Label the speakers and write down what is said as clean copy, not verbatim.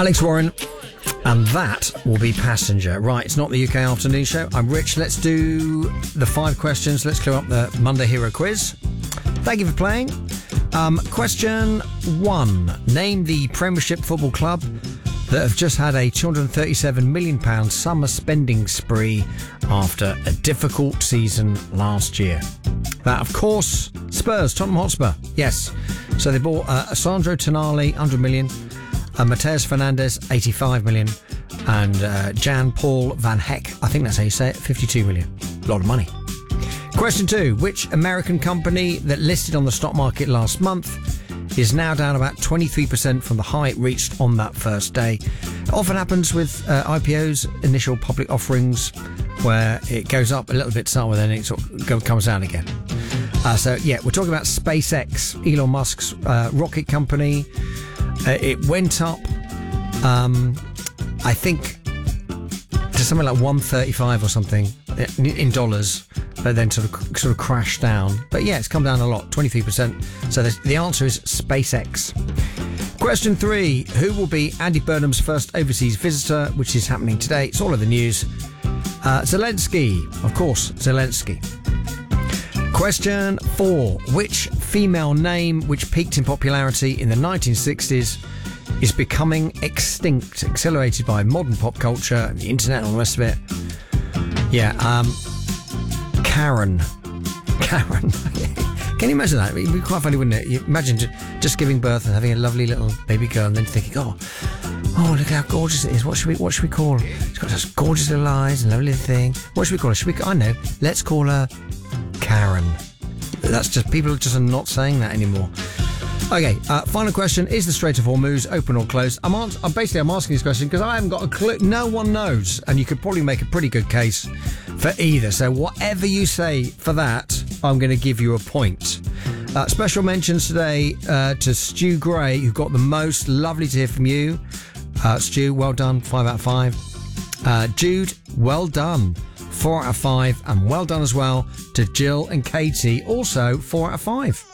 Speaker 1: Alex Warren, and that will be Passenger. Right, it's not the UK Afternoon Show. I'm Rich. Let's do the 5 questions. Let's clear up the Monday Hero quiz. Thank you for playing. Question 1. Name the Premiership Football Club that have just had a £237 million summer spending spree after a difficult season last year. That, of course, Spurs, Tottenham Hotspur. Yes. So they bought Sandro Tonali, 100 million, Mateus Fernandes, 85 million, and Jan-Paul Van Heck, I think that's how you say it, 52 million. A lot of money. Question 2. Which American company that listed on the stock market last month is now down about 23% from the high it reached on that first day? It often happens with IPOs, initial public offerings, where it goes up a little bit to start with and it sort of comes down again. So, yeah, we're talking about SpaceX, Elon Musk's rocket company. It went up, I think, to something like 135 or something in dollars, but then sort of crashed down. But yeah, it's come down a lot, 23%. So the answer is SpaceX. Question 3. Who will be Andy Burnham's first overseas visitor, which is happening today? It's all in the news. Zelensky, of course, Zelensky. Question 4. Which female name, which peaked in popularity in the 1960s, is becoming extinct, accelerated by modern pop culture and the internet and all the rest of it? Yeah, Karen. Karen. Can you imagine that? It'd be quite funny, wouldn't it? You imagine just giving birth and having a lovely little baby girl and then thinking, oh, look how gorgeous it is. What should we call her? She's got those gorgeous little eyes and lovely thing. What should we call her? I know. Let's call her Karen. That's just, people just are not saying that anymore. Okay, final question. Is the Strait of Hormuz open or closed? I'm asking this question because I haven't got a clue. No one knows. And you could probably make a pretty good case for either. So whatever you say for that, I'm going to give you a point. Special mentions today to Stu Gray, who got the most. Lovely to hear from you. Stu, well done. 5 out of 5. Jude, well done. 4 out of 5. And well done as well to Jill and Katie. Also 4 out of 5.